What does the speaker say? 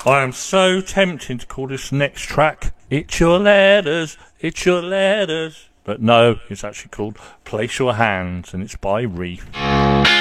I am so tempted to call this next track It's Your Letters, It's Your Letters. But no, it's actually called Place Your Hands, and it's by Reef.